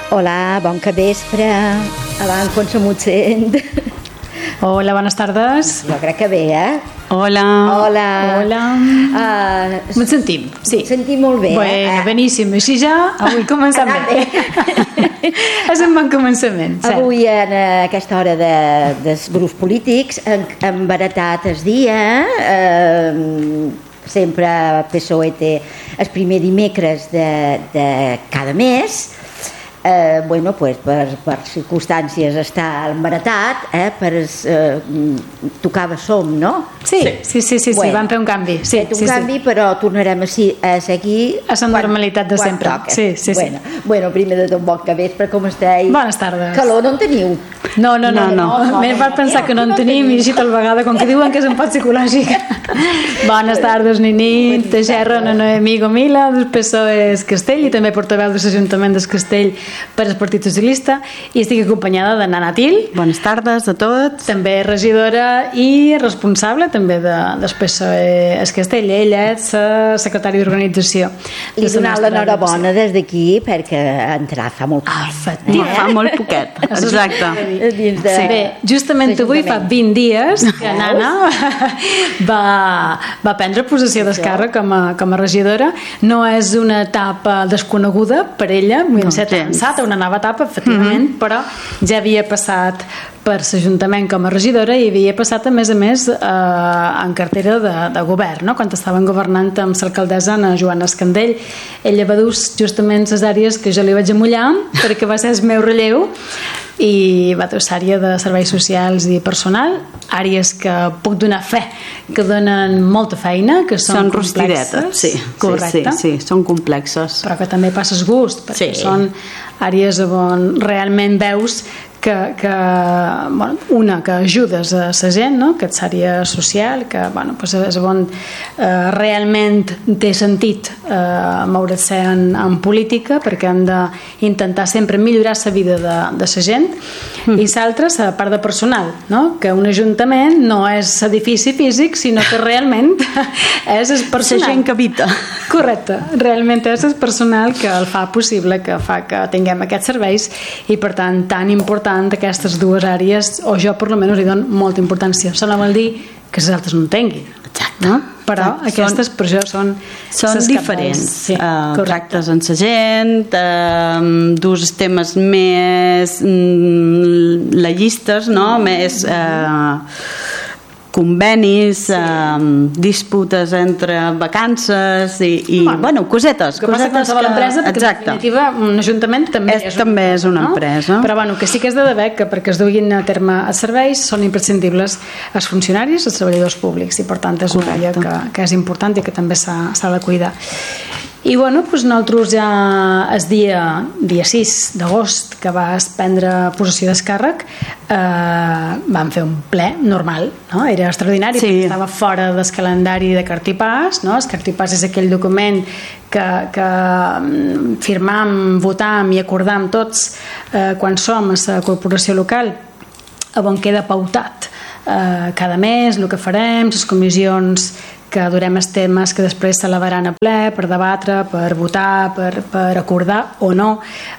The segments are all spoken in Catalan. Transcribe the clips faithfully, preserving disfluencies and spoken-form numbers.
Hola, bon capvespre. Abans quan se m'ho sent. Hola, bones tardes. Jo crec que bé, eh? Hola. Hola. Hola. Uh, Me'n sentim, sí. Me'n sentim molt bé. Bueno, eh? beníssim. Així ja, avui començam bé. És un bon començament. Avui, en aquesta hora de, dels grups polítics, hem, hem baratat el dia. Eh, sempre P S O E té el primer dimecres de, de cada mes. Eh, bueno, pues per, per circumstàncies està embaratat, eh, per eh, tocava som, no? Sí, sí, sí, sí, bueno, sí, vam fer un canvi. Sí, un sí, canvi, sí. Però tornarem a, si, a seguir a la normalitat de sempre. Toca. Sí, sí, bueno, sí. Bueno, primer de tot, bon capvespre, com esteu? Bones tardes. Calor no en teniu? No, no, no, no. no. no M'he no, pensar no, que no en tenim i així tal vegada, com que diuen que és un pot psicològic. Bones tardes, Nini, Teixerra, la Noemí Gomila, del P S O E Castell i també portaveu de l'Ajuntament del Castell per al Partit Socialista, i estic acompanyada de Nana Til. Bones tardes a tots. També regidora i responsable també de, del P S O E Castell. Ella és secretària d'organització. Li donar l'enhorabona des d'aquí perquè ha entrat fa molt poquet. Ah, fatig. Fa molt poquet, exacte. Dins de... Sí. Bé, justament avui fa vint dies que Nana va, va prendre possessió d'escàrrec com, a, com a regidora. No és una etapa desconeguda per ella, vull no, ser avançat a una nova etapa, efectivament, mm-hmm. però ja havia passat per l'Ajuntament com a regidora i havia passat, a més a més, eh, en cartera de, de govern, no? Quan estaven governant amb l'alcaldessa Ana Joana Escandell. Ella va dur justament les àrees que jo li vaig amollar perquè va ser el meu relleu, i va dur l'àrea de serveis socials i personal, àrees que puc donar fe que donen molta feina, que són, són rostidetes, sí, correcte, sí, sí, sí, són complexes, però que també passes gust, perquè sí. Són àrees on realment veus que, que bueno, una, que ajudes a la gent, no? Que ets àrea social, que bueno, pues és on eh, realment té sentit eh, moure's en, en política, perquè han d'intentar sempre millorar la vida de, de la gent, mm. i l'altra, la part de personal, no? Que un ajuntament no és edifici físic, sinó que realment és el personal. La gent que habita. Correcte, realment és el personal que el fa possible, que fa que tinguem aquests serveis, i per tant tan important d'aquestes dues àrees, o jo per almenys hi dono molta importància. Això no vol dir que les altres no en tinguin. Exacte. No? Però Exacte. aquestes són, per jo són són diferents. Sí, uh, tractes amb la gent, uh, dus temes més mm, legistes, no? Més uh, convenis, eh, disputes entre vacances i, i bueno, bueno, cosetes. Que passa cosetes que l'empresa, perquè exacte. en definitiva un ajuntament també és, és, també una, és una no? empresa. Però bueno, que sí que és de deber que perquè es duguin a terme els serveis són imprescindibles els funcionaris, els treballadors públics, i per tant és una àrea que, que és important i que també s'ha de cuidar. I bueno, doncs nosaltres ja el dia, dia sis d'agost que vas prendre possessió d'escàrrec, eh, vam fer un ple normal, no? Era extraordinari, sí. Perquè estava fora del calendari de Cartipàs, no? El Cartipàs és aquell document que, que firmam, votam i acordam tots eh, quan som a la corporació local, on queda pautat eh, cada mes el que farem, les comissions que durem els temes que després s'elevaran a ple per debatre, per votar, per, per acordar o no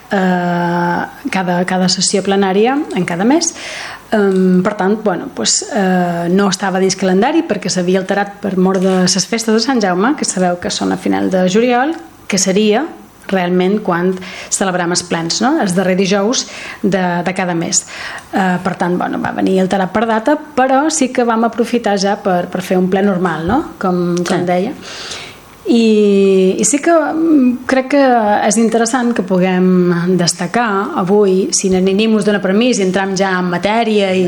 eh, cada, cada sessió plenària en cada mes. Um, per tant, bueno, pues, eh, no estava dins calendari perquè s'havia alterat per mort de les festes de Sant Jaume, que sabeu que són a final de juliol, que seria realment quan celebrem els plens, no? Els darrers dijous de, de cada mes. Eh, per tant, bueno, va venir alterat per data, però sí que vam aprofitar ja per, per fer un ple normal, no? Com, com sí. deia. I, i sí que crec que és interessant que puguem destacar avui, si n'anim us dona permís i entram ja en matèria i,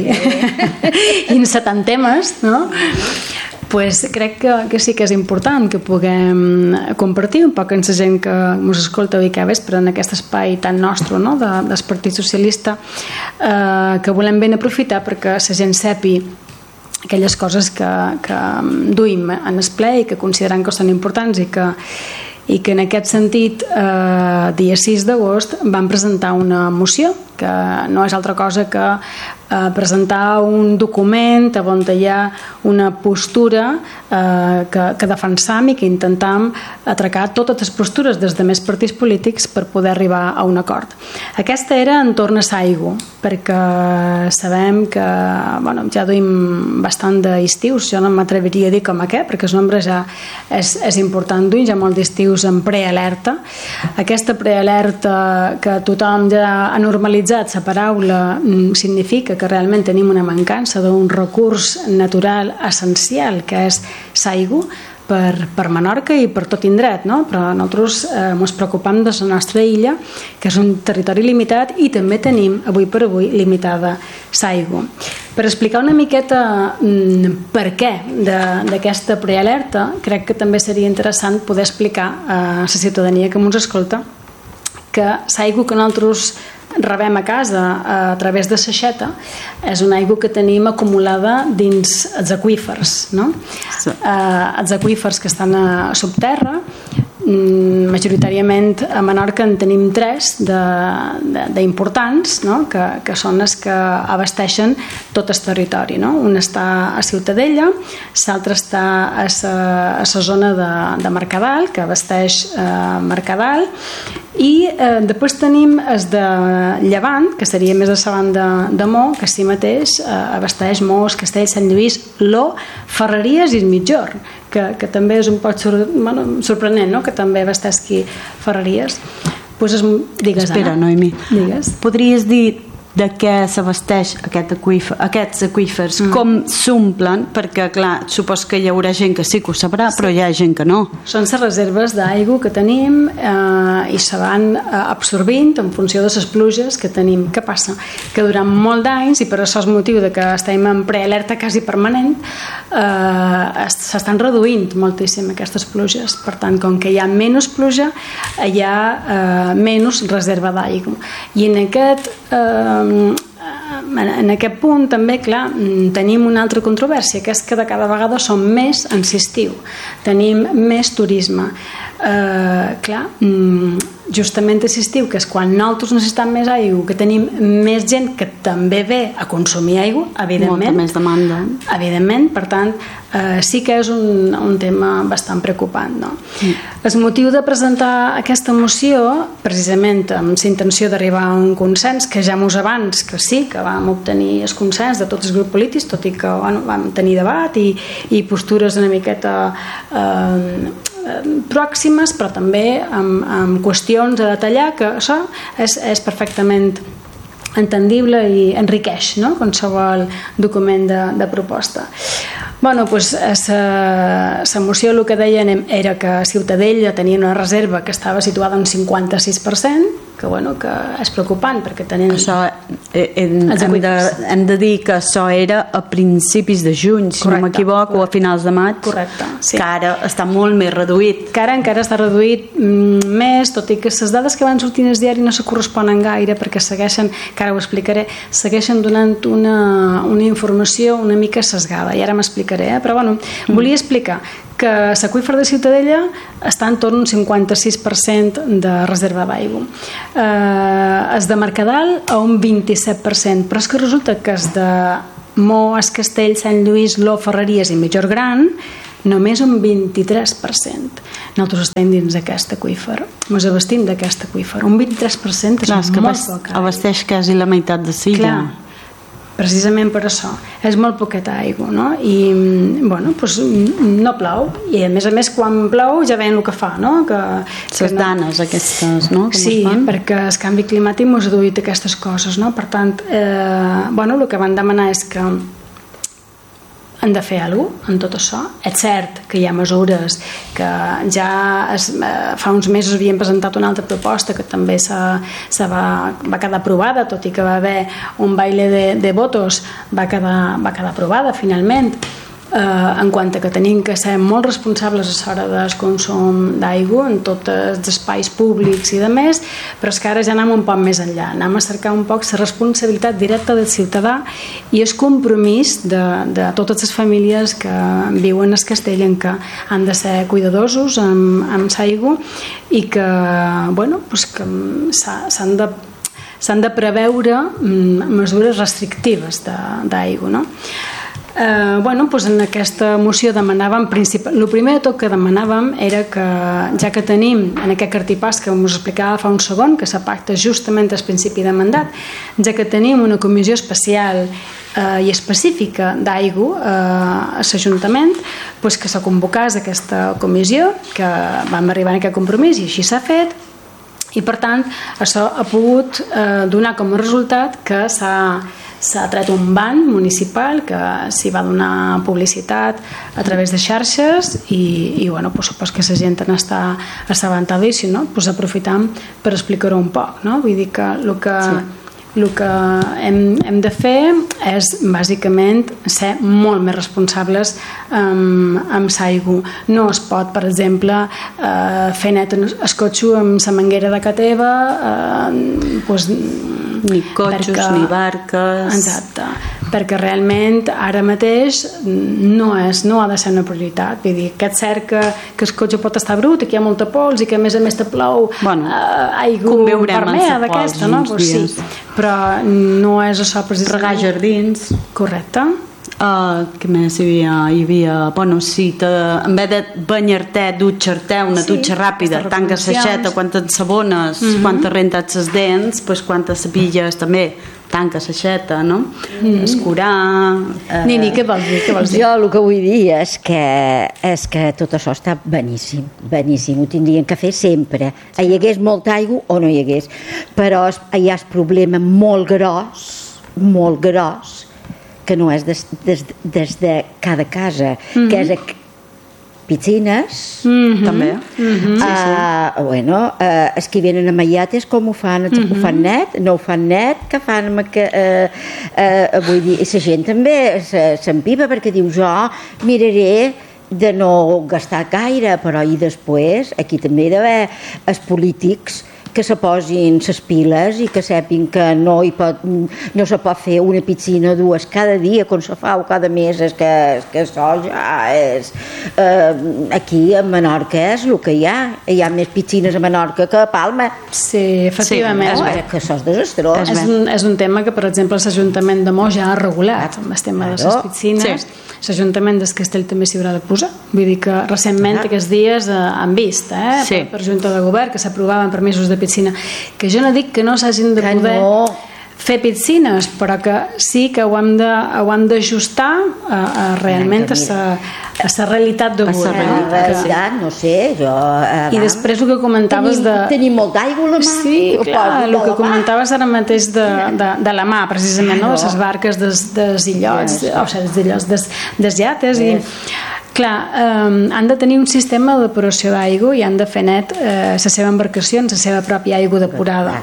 i encetant temes, no? Pues crec que, que sí que és important que puguem compartir un poc amb la gent que ens escolta avui cada vespre en aquest espai tan nostre, no? de, del Partit Socialista, eh, que volem ben aprofitar perquè la gent sepi aquelles coses que, que duim en el ple i que considerem que són importants, i que, i que en aquest sentit eh, dia sis d'agost vam presentar una moció que no és altra cosa que eh, presentar un document on hi ha una postura eh, que, que defensam i que intentam atracar totes les postures des de més partits polítics per poder arribar a un acord. Aquesta era entorn a Saigo, perquè sabem que bueno, ja duim bastant d'estius, jo no m'atreviria a dir com a què, perquè el nombre ja és, és important, duim ja molt d'estius en prealerta. Aquesta prealerta que tothom ja ha normalitzat la paraula significa que realment tenim una mancança d'un recurs natural essencial que és Saigo per, per Menorca i per tot indret, no? Però nosaltres eh, ens preocupem de la nostra illa, que és un territori limitat, i també tenim avui per avui limitada Saigo. Per explicar una miqueta mm, per què d'aquesta prealerta, crec que també seria interessant poder explicar a la ciutadania que ens escolta que Saigo que nosaltres rebem a casa a través de Seixeta és una aigua que tenim acumulada dins els aqüífers, no? Sí. Uh, els aqüífers que estan a subterra, mm, majoritàriament a Menorca en tenim tres d'importants, no? que, que són els que abasteixen tot el territori, no? Un està a Ciutadella, l'altre està a la zona de, de Mercadal, que abasteix eh, Mercadal, i eh, després tenim els de Llevant, que seria més a la banda de Mo, que sí mateix eh, abasteix Mos, Castell, Sant Lluís, Lo, Ferreries i el Mitjorn, que, que també és un poc sur, bueno, sorprenent, no? Que també abasteix Ferreries. Pues es, digues, Espera, Anna. Noemi, digues. Podries dir de què s'abasteix aquest aqüífer, aquests aqüífers, mm. com s'omplen, perquè clar, supos que hi haurà gent que sí que ho sabrà, sí. Però hi ha gent que no. Són les reserves d'aigua que tenim eh, i se van eh, absorbint en funció de les pluges que tenim. Què passa? Que durant molt d'anys, i per això és motiu de que estem en prealerta quasi permanent, eh, s'estan reduint moltíssim aquestes pluges. Per tant, com que hi ha menys pluja, hi ha eh, menys reserva d'aigua. I en aquest eh, en aquest punt també, clar, tenim una altra controvèrsia, que és que de cada vegada som més en l'estiu, tenim més turisme. Eh, clar, justament a l'estiu, que és quan nosaltres necessitem més aigua, que tenim més gent que també ve a consumir aigua, evidentment. Molta més demanda. Evidentment, per tant, eh, sí que és un, un tema bastant preocupant, no? Mm. El motiu de presentar aquesta moció, precisament amb la intenció d'arribar a un consens, que ja mos abans que sí, que vam obtenir el consens de tots els grups polítics, tot i que bueno, vam tenir debat i, i postures una miqueta eh, pròximes, però també amb, amb qüestions a detallar, que això és, és perfectament entendible i enriqueix, no? Qualsevol document de, de proposta. Bueno, doncs la moció el que deien era que Ciutadella tenia una reserva que estava situada en cinquanta-sis per cent, que, bueno, que és preocupant perquè tenen... Això eh, hem, hem, de, hem de dir que això era a principis de juny, si correcte, no m'equivoco, o a finals de maig. Correcte, sí. Que ara està molt més reduït. Que ara encara està reduït mm, més, tot i que les dades que van sortir al diari no se corresponen gaire perquè segueixen, que ara ho explicaré, segueixen donant una, una informació una mica sesgada, i ara m'explicaré, eh? Però bueno, mm. volia explicar que l'aqüífer de Ciutadella està en torn un cinquanta-sis per cent de reserva d'aigua. Eh, es de Mercadal a un vint-i-set per cent, però és que resulta que es de Mo, es Castell, Sant Lluís, Lo, Ferreries i Mitjorn Gran només un vint-i-tres per cent. Nosaltres estem dins d'aquest aqüífer, ens abastim d'aquest aqüífer. Un vint-i-tres per cent és clar, és molt poc. Abasteix quasi la meitat de Silla. Clar, precisament per això és molt poqueta aigua, no? I bueno, doncs no plou, i a més a més quan plou ja veiem el que fa, no? Que, les que no... danes aquestes, no? Com sí, perquè el canvi climàtic ens ha duit aquestes coses, no? Per tant, eh, bueno, el que van demanar és que han de fer alguna cosa en tot això. És cert que hi ha mesures que ja es, eh, fa uns mesos havien presentat una altra proposta que també se, se va, va quedar aprovada, tot i que va haver un baile de, de votos, va quedar, va quedar aprovada finalment. Eh, en quant a que tenim que ser molt responsables a l'hora del consum d'aigua en tots els espais públics i de més, però és que ara ja anem un poc més enllà, anem a cercar un poc la responsabilitat directa del ciutadà i el compromís de, de totes les famílies que viuen al castell, en què han de ser cuidadosos amb, amb l'aigua i que, bueno, doncs que s'han de s'han de preveure mesures restrictives d'aigua, no? Eh, bueno, doncs en aquesta moció demanàvem principal... el primer de tot que demanàvem era que, ja que tenim en aquest cartipàs que us explicava fa un segon, que s'apacta justament al principi de mandat, ja que tenim una comissió especial eh, i específica d'aigua eh, a l'Ajuntament, doncs que se convocés aquesta comissió, que vam arribar en aquest compromís i així s'ha fet, i per tant això ha pogut eh, donar com a resultat que s'ha s'ha tret un ban municipal que s'hi va donar publicitat a través de xarxes i, i bueno, pues, supos que la gent n'està assabentada i si no, pues, aprofitam per explicar-ho un poc, no? Vull dir que el que, sí. el que hem, hem de fer és bàsicament ser molt més responsables amb, amb l'aigua. No es pot, per exemple, eh, fer net el cotxe amb la manguera de casa teva, eh, pues, ni cotxes, perquè, ni barques... Exacte, perquè realment ara mateix no, és, no ha de ser una prioritat. Vull dir, que és cert que, que el cotxe pot estar brut i que hi ha molta pols i que a més a més te plou bueno, eh, aigua vermella d'aquesta, no? Pues sí, però no és això precisament... Regar jardins. Correcte. Uh, què més hi havia? Hi havia bueno, si te, en vez de banyar-te, dutxar-te, una sí, dutxa ràpida, tanques l'aixeta, quan t'ensabones, mm -hmm. quan te rentes les dents, pues, quan te cepilles també tanques l'aixeta, no? Mm -hmm. Escurar... Eh... Nini, què vols dir? Què vols dir? Jo el que vull dir és que, és que tot això està beníssim, beníssim, ho tindrien que fer sempre. Hi hagués molta aigua o no hi hagués, però hi ha el problema molt gros, molt gros, que no és des, des, des de cada casa, mm-hmm. que és a piscines, mm-hmm. també. Mm-hmm. Uh, sí. Bueno, uh, els que venen a Mayates com ho fan? Mm-hmm. Ho fan net? No ho fan net? Què fan? Amb que, uh, uh, vull dir, la gent també s'empiva perquè diu jo miraré de no gastar gaire, però i després aquí també hi ha d'haver els polítics que se posin les piles i que sàpiguen que no, hi pot, no se pot fer una piscina o dues cada dia, com se fa o cada mes, és que, és que això ja és... Eh, aquí a Menorca és el que hi ha. Hi ha més piscines a Menorca que a Palma. Sí, efectivament. Sí, és, que això és desastrós. És un, és un tema que, per exemple, l'Ajuntament de Mo ja ha regulat, amb el tema de les piscines. Sí. L'Ajuntament del Castell també s'hi haurà de posar. Vull dir que recentment, ah. aquests dies, eh, han vist, eh, sí. per, per Junta de Govern, que s'aprovaven permisos de piscina, que jo no dic que no s'hagin de que poder no. fer piscines, però que sí que ho hem d'ajustar a, a realment a la a la realitat de Gura. La realitat, no sé, jo... I després el que comentaves tenim, de... Tenim molt d'aigua a la mà. Sí, clar, el que comentaves ara mateix de, de, de la mà, precisament, no? De les barques des, des illots, yes. o sigui, des illots, des, des llates, yes. i... Clar, eh, han de tenir un sistema de depuració d'aigua i han de fer net eh, la seva embarcació en la seva pròpia aigua depurada.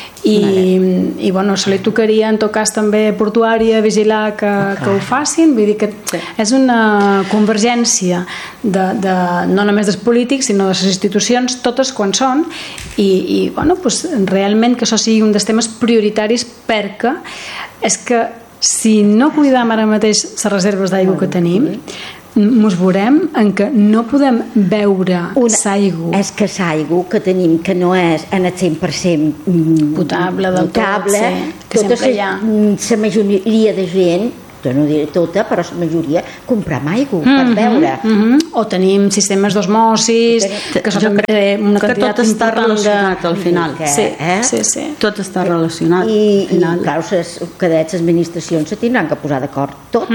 I, i bueno, se li tocaria en tot cas també portuària vigilar que, que ho facin, vull dir que sí. és una convergència de, de, no només dels polítics sinó de les institucions, totes quan són i, i bueno, pues, realment que això sigui un dels temes prioritaris perquè és que si no cuidam ara mateix les reserves d'aigua que tenim ens veurem en què no podem beure l'aigua. És que l'aigua que tenim, que no és en el cent per cent potable, del potable, tot, sí, que tota sempre hi ha. La majoria de gent, jo no diré tota, però la majoria comprem aigua mm-hmm, per beure. Mm-hmm. O tenim sistemes d'osmosis, que, que són també una quantitat que tot està relacionat de... al final. Que, sí, eh? sí, sí. Tot està relacionat. I, i clar, les cadets, les administracions se tindran que posar d'acord tots.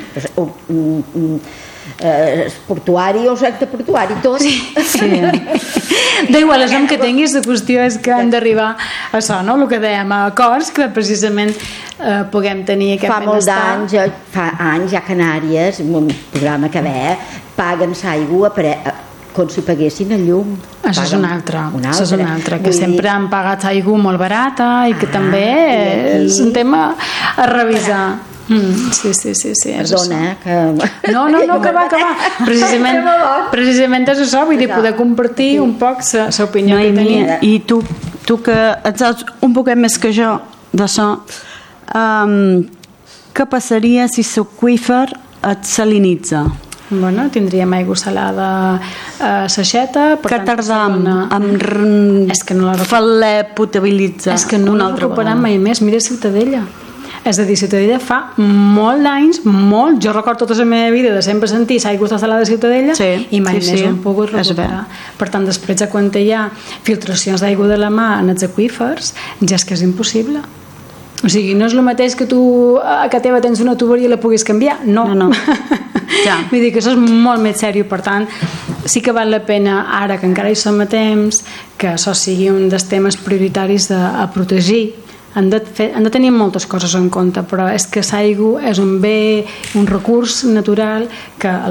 Mm-hmm. Eh, portuari o secte portuari tot sí. Sí. D'igual el nom que tinguis, la qüestió és que hem d'arribar a això, no? El que dèiem, a acords que precisament eh, puguem tenir aquest fa molts anys, fa anys ja Canàries, un programa que ve paguen l'aigua per, com si paguessin el llum. Això és una altra, una altra. És una altra que Vull sempre dir... han pagat aigua molt barata i que ah, també aquí... és un tema a revisar. Mm, sí, sí, sí, sí, perdona, que... no, no, no, que va, que va precisament, precisament és això, vull dir, poder compartir un poc l'opinió no, que tenim. I tu, tu que et saps un poquet més que jo d'això, um, què passaria si l'aqüífer et salinitza? bueno, tindríem aigua salada a l'aixeta. Que tardam en és que no la fer-la potabilitzar és que no la recuperem mai més. Mira Ciutadella, és a dir, Ciutadella fa molt d'anys, molt, jo recordo tota la meva vida de sempre sentir l'aigua està salada de Ciutadella, sí, i mai sí, més sí. ho hem pogut recuperar. Per tant, després ja quan hi ha filtracions d'aigua de la mà en els aqüífers, ja és que és impossible. O sigui, no és el mateix que tu a casa teva tens una tuberia i la puguis canviar. No, no, no. Ja. Vull dir que això és molt més seriós. Per tant, sí que val la pena, ara que encara hi som a temps, que això sigui un dels temes prioritaris de, a protegir. Han de, fer, han de tenir moltes coses en compte, però és que l'aigua és un bé, un recurs natural que el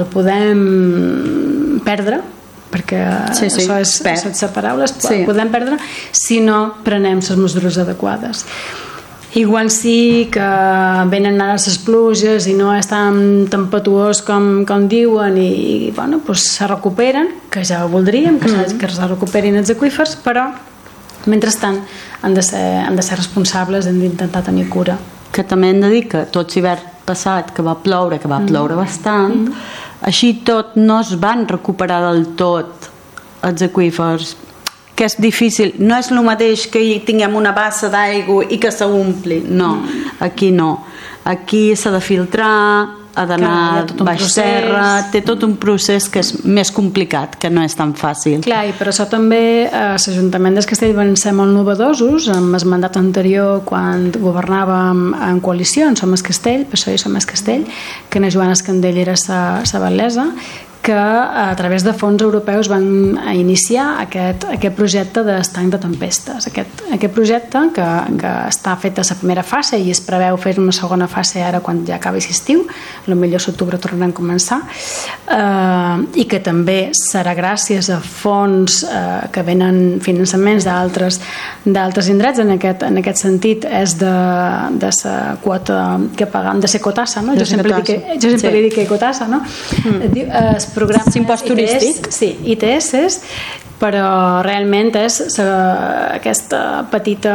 podem perdre, perquè sí, sí, això és, això és paraules, sí. Podem perdre si no prenem les mesures adequades. I quan sí que venen ara les pluges i no és tan, tan patuós com, com diuen i, i bueno, pues se recuperen, que ja ho voldríem, que, mm. que se recuperin els aqüífers, però mentrestant han de ser, han de ser responsables, hem d'intentar tenir cura. Que també hem de dir que tot l'hivern passat que va ploure, que va ploure mm. bastant, mm. així tot no es van recuperar del tot els aqüífers, que és difícil, no és el mateix que hi tinguem una bassa d'aigua i que s'ompli, no, aquí no, aquí s'ha de filtrar, ha d'anar baix terra, té tot un procés que és més complicat, que no és tan fàcil. Clar, i per això també a l'Ajuntament de Castell van ser molt novedosos amb el mandat anterior quan governàvem en coalició en Som es Castell, per això hi Som es Castell, que na Joana Escandell era sa, sa batllessa, que a través de fons europeus van iniciar aquest, aquest projecte d'estany de tempestes. Aquest, aquest projecte que, que està fet a la primera fase i es preveu fer una segona fase ara quan ja acabi l'estiu, potser a l'octubre tornaran a començar, eh, i que també serà gràcies a fons eh, que venen finançaments d'altres d'altres indrets. En aquest, en aquest sentit és de, de la quota que pagam, de la cotassa, no? Jo sempre dic que, jo sempre sí. dic que cotassa, no? Mm. Es programa impost turístic, sí, I T S, però realment és aquesta petita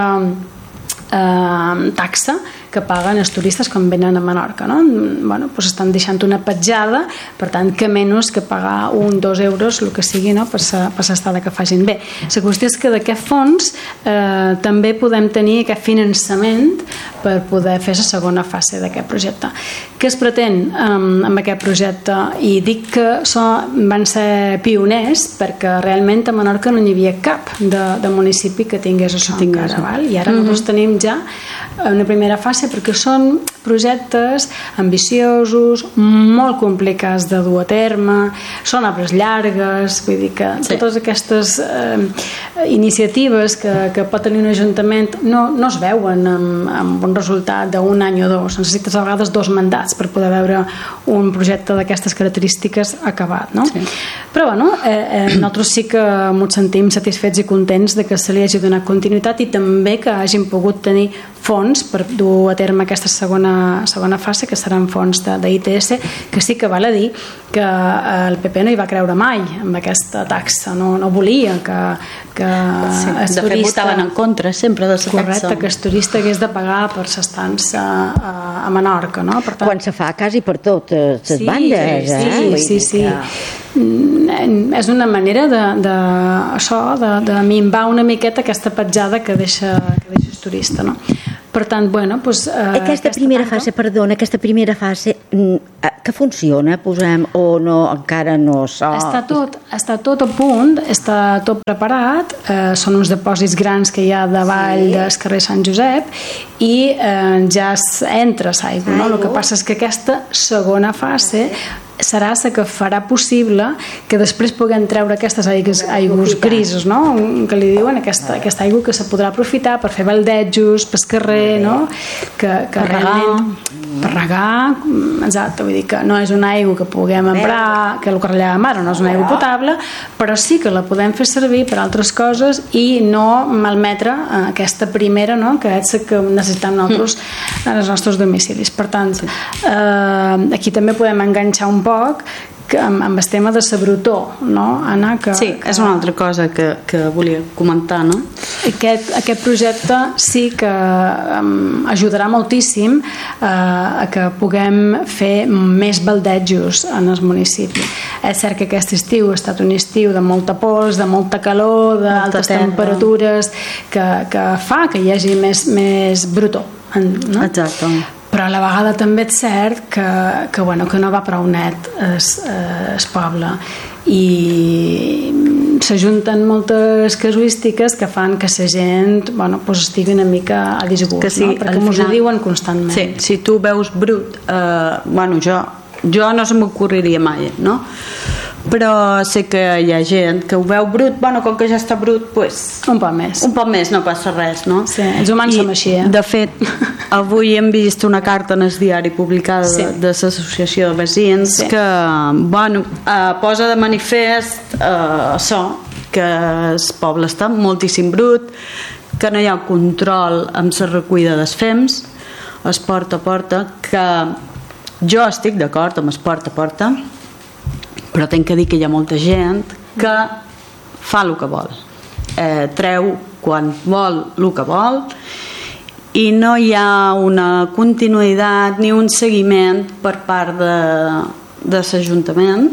eh, taxa que paguen els turistes quan venen a Menorca, no? Bueno, doncs estan deixant una petjada, per tant que menys que pagar un, dos euros, el que sigui, no? per l'estada que facin bé. La qüestió és que d'aquest fons eh, també podem tenir aquest finançament per poder fer la segona fase d'aquest projecte. Què es pretén um, amb aquest projecte? I dic que so, van ser pioners perquè realment a Menorca no hi havia cap de, de municipi que tingués això encara, val? I ara mm-hmm. nosaltres tenim ja una primera fase perquè són projectes ambiciosos, molt complicats de dur a terme, són obres llargues, vull dir que sí. totes aquestes eh, iniciatives que, que pot tenir un ajuntament no, no es veuen amb, amb un resultat d'un any o dos, necessites a vegades dos mandats per poder veure un projecte d'aquestes característiques acabat, no? Sí. Però bueno, eh, eh, nosaltres sí que ens sentim satisfets i contents de que se li hagi donat continuïtat i també que hagin pogut tenir fons per dur a terme aquesta segona, segona fase, que seran fons de, de I T S, que sí que val a dir que el P P no hi va creure mai amb aquesta taxa, no, no volia que, que sí, el de turista... fet estaven en contra sempre de la taxa. Correcte, que el turista hagués de pagar per s'estança a, a Menorca, no? Per tant, quan se fa quasi per totes les sí, bandes, sí, eh? Sí, sí, sí. Que... és una manera de, de, això, de, de minvar una miqueta aquesta petjada que deixa, que deixa el turista, no? Per tant, bueno, doncs... Eh, aquesta, aquesta primera tanca... fase, perdona, aquesta primera fase que funciona, posem, o no, encara no so... Està tot, està tot a punt, està tot preparat, eh, són uns dipòsits grans que hi ha davall sí. del carrer Sant Josep i eh, ja entra l'aigua, no? El que passa és que aquesta segona fase serà la que farà possible que després puguem treure aquestes aigües, aigües grises, no? Que li diuen aquesta, aquesta aigua que se podrà aprofitar per fer baldejos, pel carrer, no? Que, que per realment per regar, exacte, vull dir que no és una aigua que puguem emprar, que el que rellàvem ara no és una aigua potable, però sí que la podem fer servir per altres coses i no malmetre aquesta primera, no? Que és la que necessitem nosaltres en els nostres domicilis. Per tant, eh, aquí també podem enganxar un poc que, amb, amb el tema de la brutó, no, Anna? Que, sí, que... és una altra cosa que, que volia comentar, no? Aquest, aquest projecte sí que um, ajudarà moltíssim uh, a que puguem fer més baldejos en el municipi. És cert que aquest estiu ha estat un estiu de molta pols, de molta calor, d'altes temperatures, que, que fa que hi hagi més, més brutó. No? Exacte. Però a la vegada també és cert que, que, bueno, que no va prou net el poble i s'ajunten moltes casuístiques que fan que la gent, bueno, pues estigui una mica a disgust, sí, no? Perquè mos ho diuen constantment. Sí, si tu veus brut, eh, bueno, jo, jo no se m'ocorriria mai, no? Però sé que hi ha gent que ho veu brut, bueno, com que ja està brut, pues, un poc més. Un poc més, no passa res, no? Sí, els humans som així, eh? De fet, avui hem vist una carta en el diari publicada sí. de, de l'Associació de Veïns sí. que, bueno, eh, posa de manifest eh, això, que el poble està moltíssim brut, que no hi ha control amb la recuida dels fems, es porta a porta, que jo estic d'acord amb el porta a porta, però tinc que dir que hi ha molta gent que fa el que vol, eh, treu quan vol el que vol i no hi ha una continuïtat ni un seguiment per part de, de l'Ajuntament.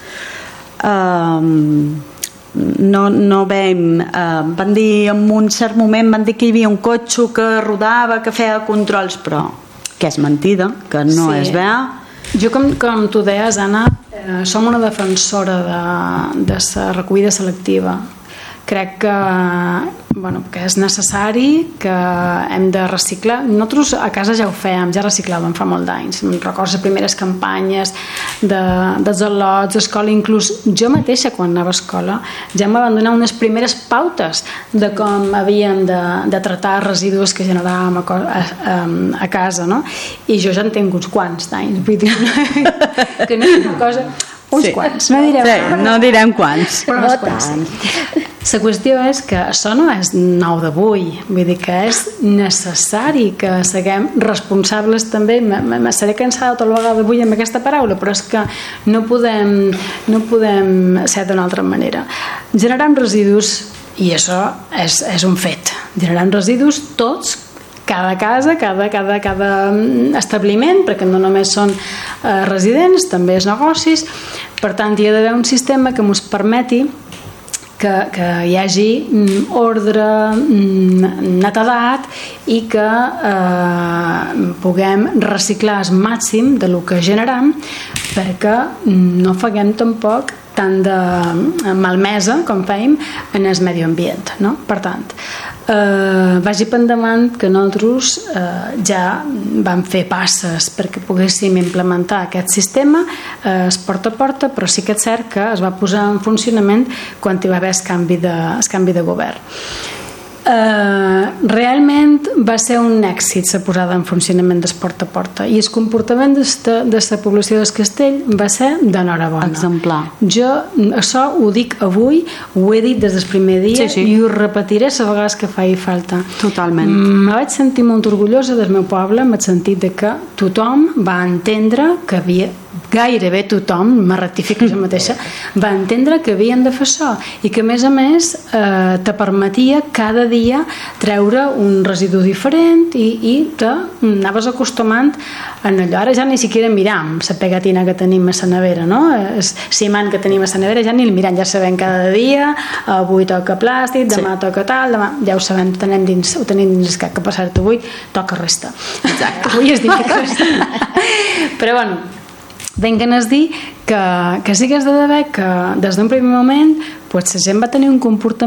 Um, no, no veiem, uh, van dir en un cert moment van dir que hi havia un cotxe que rodava, que feia controls, però que és mentida, que no sí. es veu. Jo, com, com tu deies, Anna, eh, som una defensora de, de la recollida selectiva. Crec que, bueno, que és necessari, que hem de reciclar. Nosaltres a casa ja ho fèiem, ja reciclàvem fa molt d'anys. Recordo les primeres campanyes de, dels al·lots, d'escola, inclús jo mateixa quan anava a escola ja em van donar unes primeres pautes de com havíem de, de tratar residus que generàvem a, a, a casa, no? I jo ja en tinc uns quants d'anys, vull dir que no és una cosa... Uns sí. quants, no direm, sí, no direm quants. Però no quants. La qüestió és que això no és nou d'avui, vull dir que és necessari que siguem responsables també. Me seré cansada tota la vegada d'avui amb aquesta paraula, però és que no podem, no podem ser d'una altra manera. Generem residus, i això és, és un fet, generem residus tots, cada casa, cada, cada, cada establiment, perquè no només són eh, residents, també és negocis. Per tant, hi ha d'haver un sistema que ens permeti que, que hi hagi ordre, netedat i que eh, puguem reciclar el màxim de lo que generam, perquè no faguem tampoc tant de malmesa com fèiem en el medi ambient, no? Per tant, eh, vagi per endavant que nosaltres eh, ja vam fer passes perquè poguéssim implementar aquest sistema, eh, es porta a porta, però sí que és cert que es va posar en funcionament quan hi va haver el canvi de, el canvi de govern. Uh, realment va ser un èxit la posada en funcionament del porta a porta i el comportament de la població del Castell va ser d'enhorabona. Exemplar. Jo això ho dic avui, ho he dit des del primer dia sí, sí. i ho repetiré a vegades que faci falta. Totalment. Me vaig sentir molt orgullosa del meu poble en el sentit de que tothom va entendre que havia gairebé tothom, me rectifico jo mateixa, va entendre que havien de fer això i que a més a més eh, te permetia cada dia treure un residu diferent i, i te anaves acostumant a allò. Ara ja ni siquiera miram la pegatina que tenim a la nevera, no? El ciment que tenim a la nevera ja ni el mirem, ja sabem cada dia, avui toca plàstic, demà sí. toca tal, demà, ja ho sabem, ho tenim dins, ho tenim dins el cap, que passar avui toca resta. Exacte. Avui es diu que toca resta. Però bueno, vinc a dir que, que sí que has de veure que des d'un primer moment pues, la gent va tenir un comportament